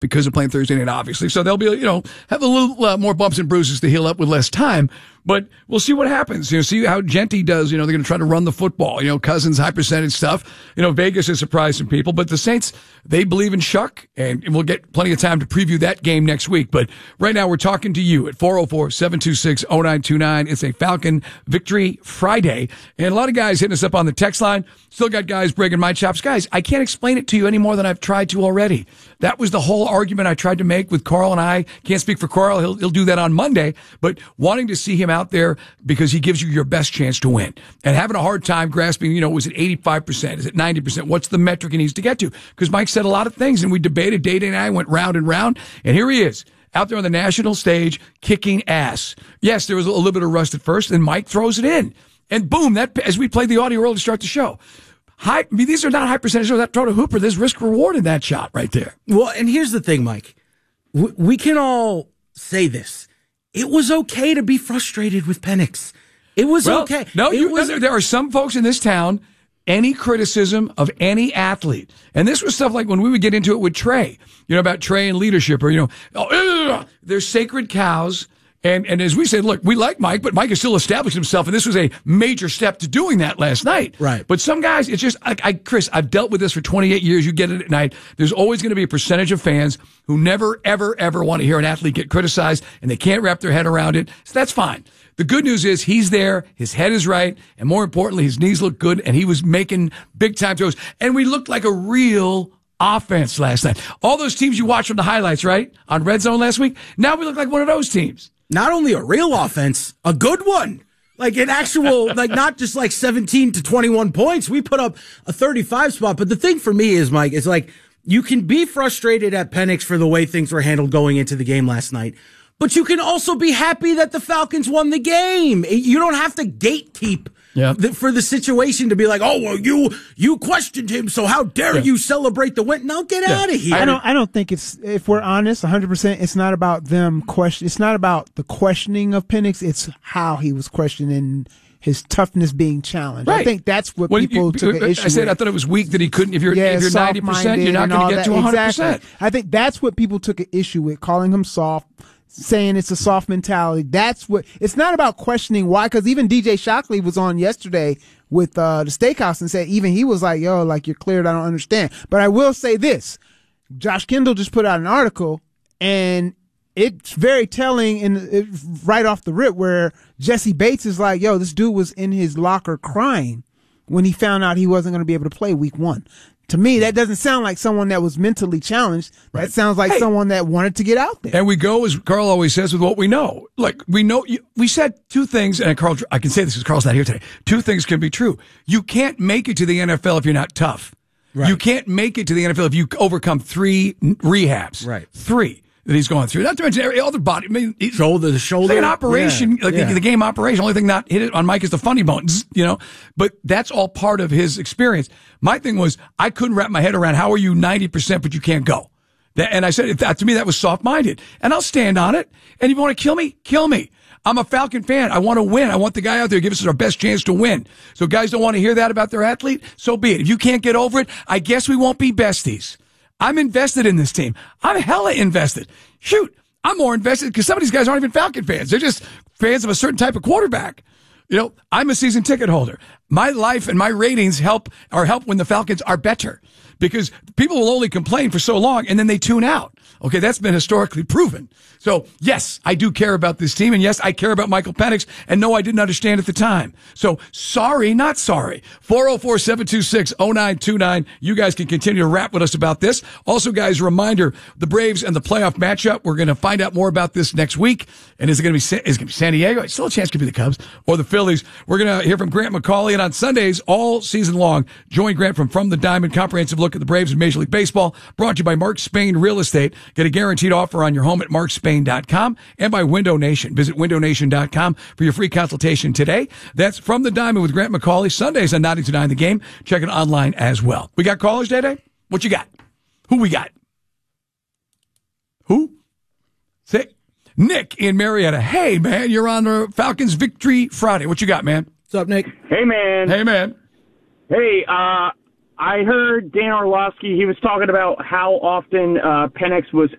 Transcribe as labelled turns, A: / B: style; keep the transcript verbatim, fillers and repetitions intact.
A: because of playing Thursday night, obviously. So they'll be, you know, have a little uh, more bumps and bruises to heal up with less time. But we'll see what happens. You know, see how Genty does. You know, they're going to try to run the football. You know, Cousins, high percentage stuff. You know, Vegas has surprised some people. But the Saints, they believe in Shuck, and we'll get plenty of time to preview that game next week. But right now, we're talking to you at four oh four, seven two six, oh nine two nine. It's a Falcon Victory Friday. And a lot of guys hitting us up on the text line. Still got guys breaking my chops. Guys, I can't explain it to you any more than I've tried to already. That was the whole argument I tried to make with Carl and I. Can't speak for Carl. He'll, he'll do that on Monday. But wanting to see him out there because he gives you your best chance to win. And having a hard time grasping, you know, was it eighty-five percent? Is it ninety percent? What's the metric he needs to get to? Because Mike said a lot of things, and we debated. Day and I went round and round. And here he is, out there on the national stage, kicking ass. Yes, there was a little bit of rust at first, and Mike throws it in. And boom, that as we played the audio earlier to start the show. High, I mean, these are not high percentage. That throw to Hooper, there's risk reward in that shot right there.
B: Well, and here's the thing, Mike. We can all say this. It was okay to be frustrated with Penix. It was
A: well,
B: okay.
A: No,
B: it
A: you,
B: was,
A: no, there are some folks in this town, any criticism of any athlete, and this was stuff like when we would get into it with Trey, you know, about Trey and leadership, or, you know, oh, ugh, they're sacred cows. And, and as we said, look, we like Mike, but Mike has still established himself, and this was a major step to doing that last night.
B: Right.
A: But some guys, it's just, I, I, Chris, I've dealt with this for twenty-eight years. You get it at night. There's always going to be a percentage of fans who never, ever, ever want to hear an athlete get criticized, and they can't wrap their head around it. So that's fine. The good news is he's there, his head is right, and more importantly, his knees look good, and he was making big-time throws. And we looked like a real offense last night. All those teams you watched from the highlights, right, on Red Zone last week, now we look like one of those teams.
B: Not only a real offense, a good one. Like an actual, like not just like seventeen to twenty-one points. We put up a thirty-five spot. But the thing for me is, Mike, is like you can be frustrated at Penix for the way things were handled going into the game last night. But you can also be happy that the Falcons won the game. You don't have to gatekeep yeah. the, for the situation to be like, oh, well, you you questioned him, so how dare yeah. you celebrate the win? No, get yeah. out of here.
C: I don't I don't think it's, if we're honest, one hundred percent, it's not about them question. It's not about the questioning of Penix. It's how he was questioning his toughness being challenged. Right. I think that's what well, people you, took an issue
A: I said
C: with.
A: I thought it was weak that he couldn't. If you're,
C: yeah,
A: if you're ninety percent, you're not going to get to one hundred percent.
C: Exactly. I think that's what people took an issue with, calling him soft, saying it's a soft mentality. That's what, it's not about questioning why, because even D J Shockley was on yesterday with uh, the Steakhouse and said even he was like, yo, like, you're cleared, I don't understand. But I will say this, Josh Kendall just put out an article, and it's very telling in it, right off the rip, where Jesse Bates is like, yo, this dude was in his locker crying when he found out he wasn't going to be able to play week one. To me, that doesn't sound like someone that was mentally challenged. Right. That sounds like hey, someone that wanted to get out there.
A: And we go, as Carl always says, with what we know. Like, we know, we said two things, and Carl, I can say this because Carl's not here today. Two things can be true. You can't make it to the N F L if you're not tough. Right. You can't make it to the N F L if you overcome three rehabs.
B: Right.
A: Three that he's going through. Not to mention every other body. I mean,
B: shoulder, the shoulder.
A: It's like an operation,
B: yeah.
A: like
B: yeah.
A: the, the game operation. Only thing not hit it on Mike is the funny bone, you know. But that's all part of his experience. My thing was, I couldn't wrap my head around how are you ninety percent, but you can't go. That, and I said, that, to me, that was soft-minded. And I'll stand on it. And if you want to kill me, kill me. I'm a Falcon fan. I want to win. I want the guy out there to give us our best chance to win. So guys don't want to hear that about their athlete? So be it. If you can't get over it, I guess we won't be besties. I'm invested in this team. I'm hella invested. Shoot, I'm more invested because some of these guys aren't even Falcon fans. They're just fans of a certain type of quarterback. You know, I'm a season ticket holder. My life and my ratings help or help when the Falcons are better, because people will only complain for so long and then they tune out. Okay, that's been historically proven. So, yes, I do care about this team, and yes, I care about Michael Penix, and no, I didn't understand at the time. So, sorry, not sorry. four oh four, seven two six, oh nine two nine. You guys can continue to rap with us about this. Also, guys, a reminder, the Braves and the playoff matchup, we're going to find out more about this next week. And is it going to be, is it going to be San Diego? It's still a chance it could be the Cubs or the Phillies. We're going to hear from Grant McCauley, and on Sundays, all season long, join Grant from From the Diamond, comprehensive look at the Braves in Major League Baseball, brought to you by Mark Spain Real Estate. Get a guaranteed offer on your home at mark spain dot com and by Window Nation. Visit window nation dot com for your free consultation today. That's From the Diamond with Grant McCauley, Sundays on ninety-two point nine The Game. Check it online as well. We got callers today? What you got? Who we got? Who? Say, Nick in Marietta. Hey, man, you're on the Falcons Victory Friday. What you got, man?
B: What's up, Nick?
D: Hey, man.
A: Hey, man.
D: Hey, uh, I heard Dan Orlovsky, he was talking about how often uh, Penix was